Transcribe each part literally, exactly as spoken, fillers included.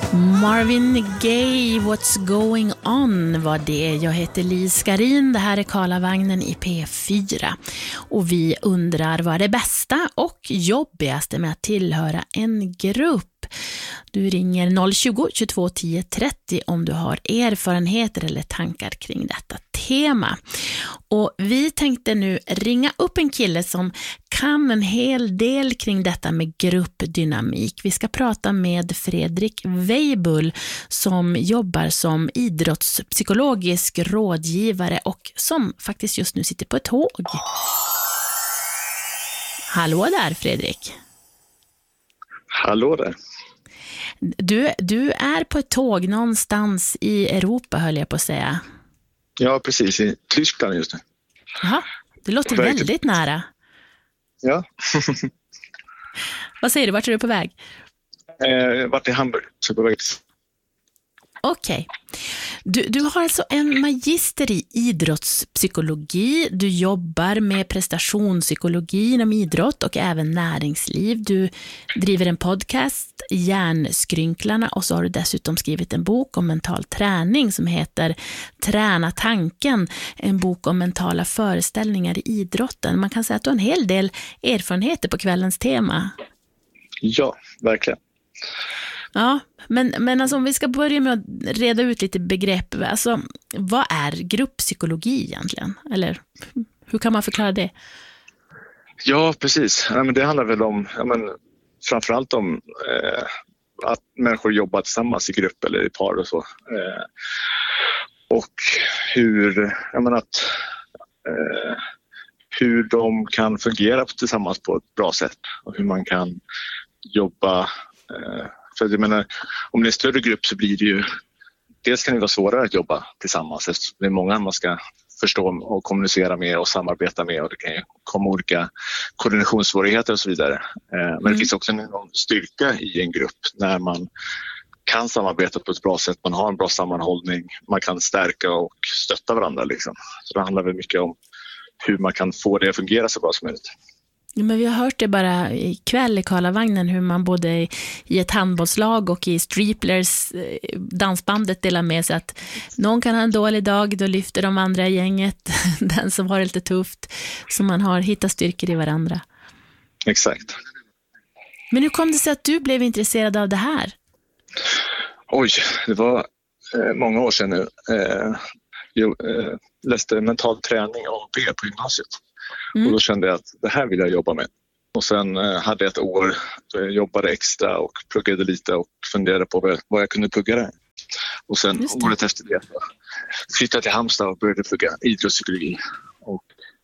Marvin Gaye, What's Going On var det. Jag heter Lis Garin, det här är Karlavagnen i P fyra. Och vi undrar vad är det bästa och jobbigaste med att tillhöra en grupp. Du ringer noll tjugo, tjugotvå tio trettio om du har erfarenheter eller tankar kring detta tema. Och vi tänkte nu ringa upp en kille som kan en hel del kring detta med gruppdynamik. Vi ska prata med Fredrik Weibull som jobbar som idrottspsykologisk rådgivare och som faktiskt just nu sitter på ett tåg. Hallå där, Fredrik. Hallå där. Du, du är på ett tåg någonstans i Europa, höll jag på att säga. Ja, precis. I Tyskland just nu. Jaha, det låter Verkligen. Väldigt nära. Ja. Vad säger du, vart är du på väg? Eh, vart i Hamburg, så på väg. Okej. Okay. Du, du har alltså en magister i idrottspsykologi. Du jobbar med prestationspsykologi inom idrott och även näringsliv. Du driver en podcast, Hjärnskrynklarna, och så har du dessutom skrivit en bok om mental träning som heter Träna tanken, en bok om mentala föreställningar i idrotten. Man kan säga att du har en hel del erfarenheter på kvällens tema. Ja, verkligen. Ja, men, men alltså om vi ska börja med att reda ut lite begrepp, alltså vad är grupppsykologi egentligen? Eller hur kan man förklara det? Ja, precis. Ja, men det handlar väl om, ja, men, framförallt om eh, att människor jobbar tillsammans i grupp eller i par och så. Eh, och hur, ja, men att, eh, hur de kan fungera tillsammans på ett bra sätt och hur man kan jobba. Eh, För jag menar, om det är en större grupp så blir det ju, dels kan det vara svårare att jobba tillsammans eftersom det är många man ska förstå och kommunicera med och samarbeta med, och det kan ju komma olika koordinationssvårigheter och så vidare. Men mm. det finns också en enorm styrka i en grupp när man kan samarbeta på ett bra sätt, man har en bra sammanhållning, man kan stärka och stötta varandra liksom. Så det handlar väl mycket om hur man kan få det att fungera så bra som möjligt. Ja, men vi har hört det bara ikväll i Karlavagnen hur man både i ett handbollslag och i Striplers dansbandet delar med sig att någon kan ha en dålig dag, då lyfter de andra i gänget den som har det lite tufft, så man har hittat styrkor i varandra. Exakt. Men hur kom det sig att du blev intresserad av det här? Oj, det var eh, många år sedan nu. Eh, jag eh, läste mental träning och B på gymnasiet. Mm. Och då kände jag att det här vill jag jobba med. Och sen eh, hade jag ett år då jag jobbade extra och pluggade lite och funderade på vad jag, vad jag kunde plugga där. Och sen året efter det flyttade till Halmstad och började plugga idrottspsykologi. Och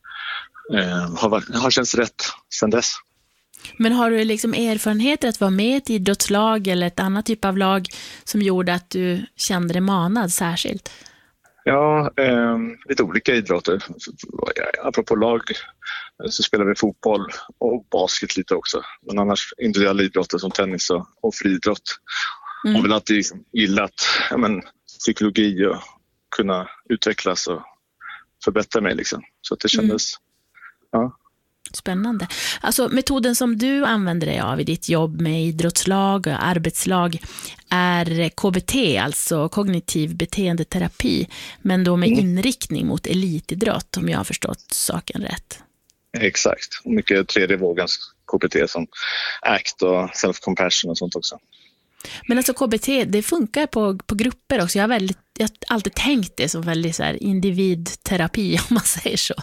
eh, har, har känts rätt sedan dess. Men har du liksom erfarenheter att vara med i ett idrottslag eller ett annat typ av lag som gjorde att du kände dig manad särskilt? Ja, eh, lite olika idrotter. Apropå lag så spelar vi fotboll och basket lite också. Men annars individuella idrotter som tennis och, och friidrott. Mm. Och vill alltid liksom gillat ja, men, psykologi och kunna utvecklas och förbättra mig. Liksom. Så att det kändes... Mm. Ja. Spännande. Alltså metoden som du använder dig av i ditt jobb med idrottslag och arbetslag är K B T, alltså kognitiv beteendeterapi, men då med mm. inriktning mot elitidrott, om jag har förstått saken rätt. Exakt. Mycket tredje vågens K B T som ACT och self-compassion och sånt också. Men alltså K B T, det funkar på, på grupper också. Jag har, väldigt, jag har alltid tänkt det som väldigt så här individterapi, om man säger så.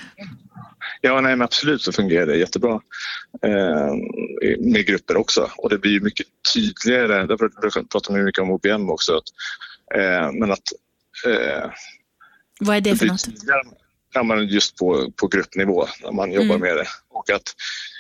Ja, nej, men absolut så fungerar det jättebra eh, med grupper också. Och det blir ju mycket tydligare, därför pratar man mycket om O B M också. Att, eh, men att... Eh, Vad är det för något? Ja, men just på, på gruppnivå när man jobbar mm. med det. Och att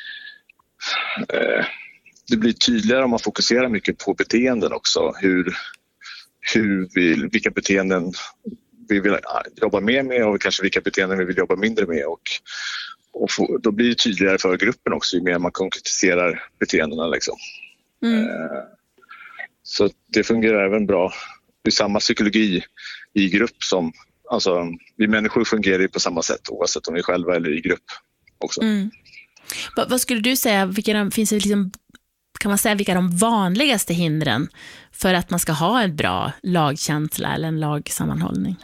eh, det blir tydligare om man fokuserar mycket på beteenden också. Hur, hur vi, vilka beteenden vi vill jobba mer med och kanske vilka beteenden vi vill jobba mindre med. Och, och få, då blir det tydligare för gruppen också ju mer man konkretiserar beteendena. Liksom. Mm. Eh, så det fungerar även bra. Det är samma psykologi i grupp som... Alltså, vi människor fungerar ju på samma sätt oavsett om vi är själva eller i grupp också. Mm. Va, vad skulle du säga, vilka, finns det liksom, kan man säga vilka de vanligaste hindren för att man ska ha en bra lagkänsla eller en lagsammanhållning?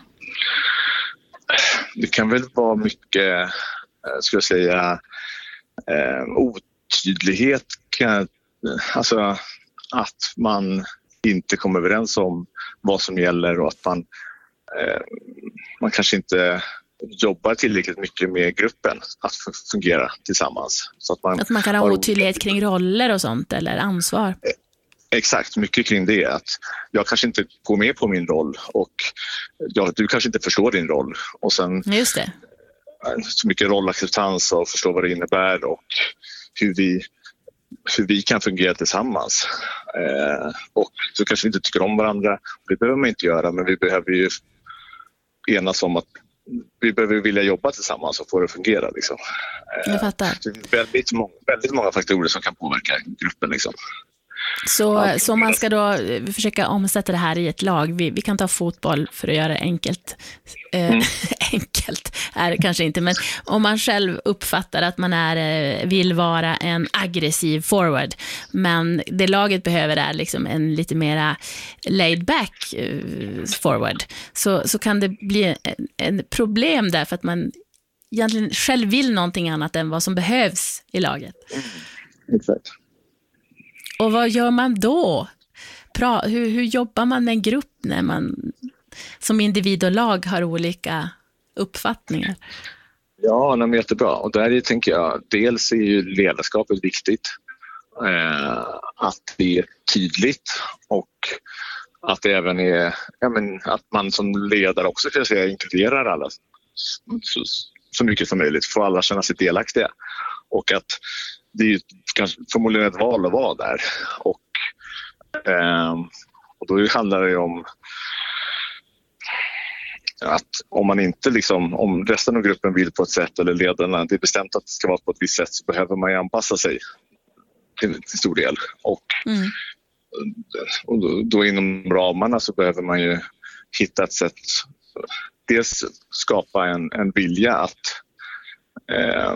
Det kan väl vara mycket, skulle jag säga, eh, otydlighet. Kan, alltså att man inte kommer överens om vad som gäller och att man, eh, man kanske inte jobbar tillräckligt mycket med gruppen att fungera tillsammans. Så att, man att man kan ha otydlighet kring roller och sånt eller ansvar. Exakt, mycket kring det. Att jag kanske inte går med på min roll och jag, du kanske inte förstår din roll. Och sen just det. Så mycket rollacceptans och förstå vad det innebär och hur vi, hur vi kan fungera tillsammans. Eh, och så kanske vi inte tycker om varandra. Det behöver man inte göra, men vi behöver ju enas om att vi behöver vilja jobba tillsammans och få det att fungera. Liksom. Eh, jag fattar. Det är väldigt många, väldigt många faktorer som kan påverka gruppen. Liksom. Så, så man ska då försöka omsätta det här i ett lag. Vi, vi kan ta fotboll för att göra det enkelt. Eh, mm. Enkelt är det kanske inte, men om man själv uppfattar att man är, vill vara en aggressiv forward, men det laget behöver är liksom en lite mera laid back forward, så, så kan det bli en, en problem där för att man egentligen själv vill någonting annat än vad som behövs i laget. Mm. Exakt. Och vad gör man då? Pra, hur, hur jobbar man med en grupp när man som individ och lag har olika uppfattningar? Ja, men jättebra. Och där tänker jag, dels är ju ledarskapet viktigt. Eh, att det är tydligt och att det även är, ja, men, att man som ledare också ska säga, inkluderar alla så, så mycket som möjligt. Får alla känna sig delaktiga. Och att det är kanske förmodligen ett val att vara där. Och, eh, och då handlar det om att om man inte liksom, om resten av gruppen vill på ett sätt eller ledarna, det är bestämt att det ska vara på ett visst sätt, så behöver man ju anpassa sig till, till stor del. Och, mm. och då, då inom ramarna så behöver man ju hitta ett sätt, dels skapa en, en vilja att eh,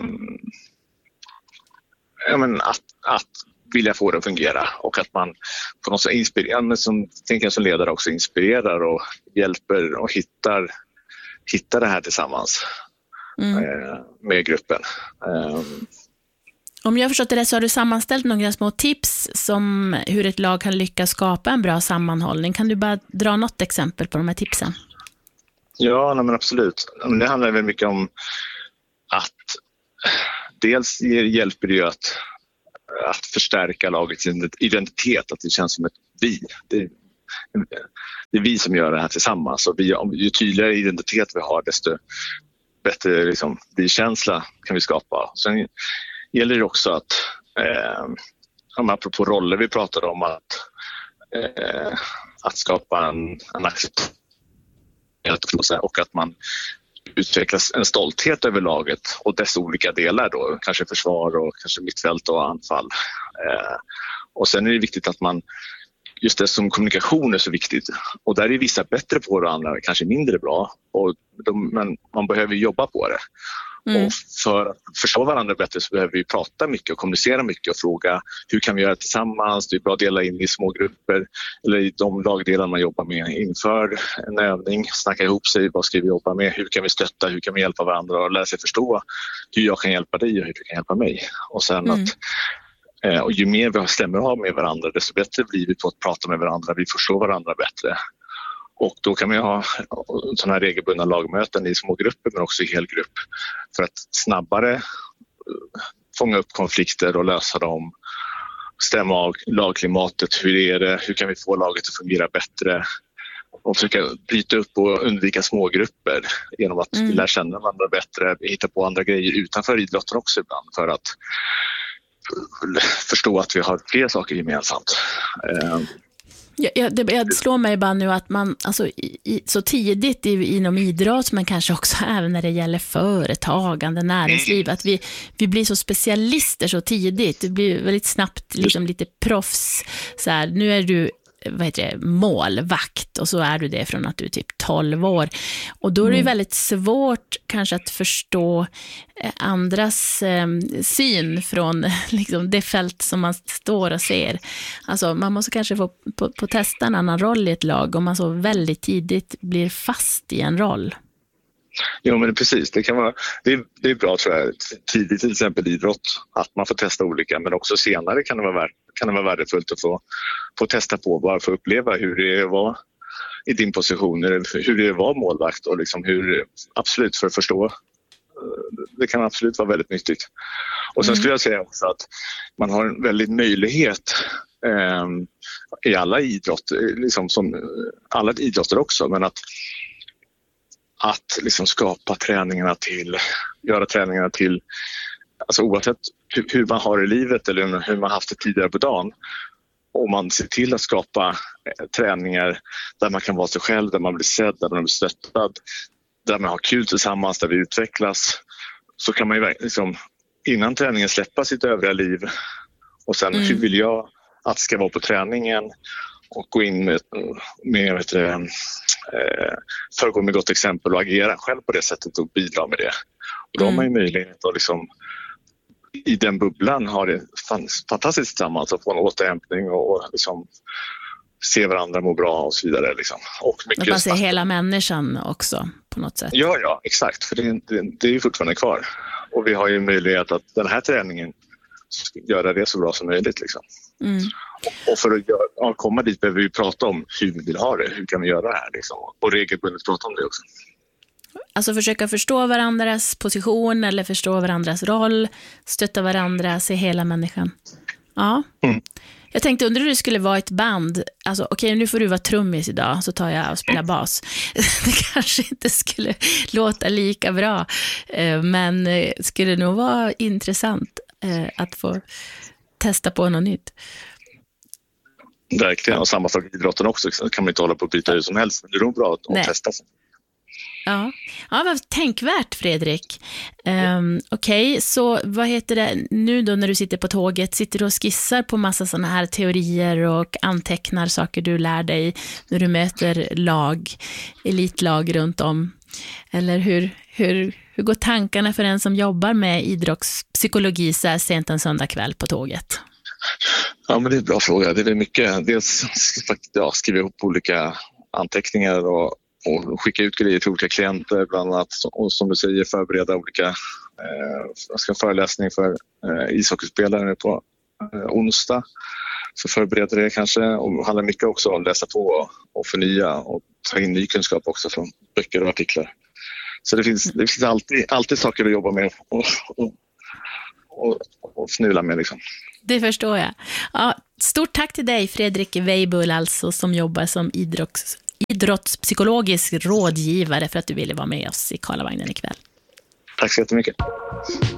Ja, men att, att vilja få det att fungera och att man på något sätt inspirerar, som, tänker jag som ledare också inspirerar och hjälper och hittar, hittar det här tillsammans mm. eh, med gruppen. Um, Om jag förstått det rätt så har du sammanställt några små tips som hur ett lag kan lyckas skapa en bra sammanhållning. Kan du bara dra något exempel på de här tipsen? Ja, nej, men absolut. Det handlar väl mycket om att dels hjälper det ju att, att förstärka lagets identitet, att det känns som ett vi. Det, det är vi som gör det här tillsammans. Och vi, ju tydligare identitet vi har, desto bättre liksom, vi-känsla kan vi skapa. Sen gäller det också att, eh, apropå roller vi pratade om, att, eh, att skapa en, en acceptans och att man utvecklas en stolthet över laget och dess olika delar då, kanske försvar och kanske mittfält och anfall. Eh, och sen är det viktigt att man, just det som kommunikation är så viktigt, och där är vissa bättre på det och andra kanske mindre bra, och de, men man behöver jobba på det. Mm. Och för att förstå varandra bättre så behöver vi prata mycket och kommunicera mycket och fråga hur kan vi göra tillsammans. Det är bra att dela in i små grupper eller i de lagdelar man jobbar med inför en övning. Snacka ihop sig, vad ska vi jobba med, hur kan vi stötta, hur kan vi hjälpa varandra och lära sig förstå hur jag kan hjälpa dig och hur du kan hjälpa mig. Och sen mm. att och ju mer vi har stämmer av med varandra, desto bättre blir vi på att prata med varandra. Vi förstår varandra bättre. Och då kan man ha sådana här regelbundna lagmöten i små grupper men också i hel grupp för att snabbare fånga upp konflikter och lösa dem. Stämma av lagklimatet, hur är det, hur kan vi få laget att fungera bättre och försöka bryta upp och undvika smågrupper genom att mm. vi lär känna varandra bättre, hitta på andra grejer utanför idrotten också ibland för att förstå att vi har fler saker gemensamt. Jag, jag, det, jag slår mig bara nu att man alltså, i, så tidigt i, inom idrott, men kanske också även när det gäller företagande, näringsliv, att vi, vi blir så specialister så tidigt. Det blir väldigt snabbt liksom, lite proffs. Så här, nu är du vad heter det, målvakt, och så är du det från att du är typ tolv år. Och då är det ju väldigt svårt kanske att förstå andras eh, syn från liksom, det fält som man står och ser. Alltså man måste kanske få på, på testa en annan roll i ett lag om man så väldigt tidigt blir fast i en roll. Ja, men det, precis. Det, kan vara, det, är, det är bra tror jag, tidigt till exempel idrott, att man får testa olika, men också senare kan det vara, värt, kan det vara värdefullt att få, få testa på, bara för att uppleva hur det var i din position, hur det var målvakt och liksom hur, absolut för att förstå. Det kan absolut vara väldigt nyttigt. Och sen Mm. skulle jag säga också att man har en väldigt möjlighet eh, i alla idrott, liksom som alla idrotter också, men att att liksom skapa träningarna till, göra träningarna till, alltså oavsett hur, hur man har i livet eller hur man haft det tidigare på dagen. Om man ser till att skapa eh, träningar där man kan vara sig själv, där man blir sedd, där man blir stöttad, där man har kul tillsammans, där vi utvecklas, så kan man ju liksom, innan träningen släppa sitt övriga liv och sen mm. hur vill jag att ska vara på träningen och gå in med, med vet du, eh, föregå med gott exempel och agera själv på det sättet och bidra med det. Och då mm. har man ju möjlighet att liksom, i den bubblan ha det fantastiskt tillsammans och få en återhämtning och, och liksom, se varandra må bra och så vidare. Liksom. Och mycket man ser hela människan också på något sätt. Ja, ja, exakt. För det, det, det är ju fortfarande kvar. Och vi har ju möjlighet att den här träningen ska göra det så bra som möjligt. Liksom. Mm. Och, och för att göra, ja, komma dit behöver vi prata om hur vi vill ha det. Hur kan vi göra det här? Liksom. Och regelbundet prata om det också. Alltså försöka förstå varandras position eller förstå varandras roll, stötta varandra, se hela människan. Ja. Mm. Jag tänkte, undrar hur det skulle vara ett band. Alltså okej, okay, nu får du vara trummis idag, så tar jag och spelar bas. Det kanske inte skulle låta lika bra, men skulle nog vara intressant att få testa på något nytt. Verkligen, och samma sak i idrotten också. Så kan man inte hålla på att byta hur som helst. Det är nog bra att Nej. testa sig. Ja, ja, vad tänkvärt, Fredrik. Um, Okej, okay, så vad heter det nu då när du sitter på tåget? Sitter du och skissar på massa sådana här teorier och antecknar saker du lär dig när du möter lag, elitlag runt om? Eller hur, hur, hur går tankarna för en som jobbar med idrottspsykologi så här sent en söndag kväll på tåget? Ja, men det är en bra fråga. Det är mycket, dels ja, skriva ihop olika anteckningar och och skicka ut grejer till olika klienter, bland annat, och som du säger, förbereda olika eh, jag ska föreläsning för eh, ishockeyspelare på eh, onsdag, så förbereda det kanske, och handlar mycket också om att läsa på och, och förnya och ta in ny kunskap också från böcker och artiklar. Så det finns, det finns alltid, alltid saker att jobba med och, och, och, och fnula med liksom. Det förstår jag. Ja, stort tack till dig, Fredrik Weibull, alltså, som jobbar som idrotts idrottspsykologisk rådgivare, för att du ville vara med oss i Karlavagnen ikväll. Tack så jättemycket.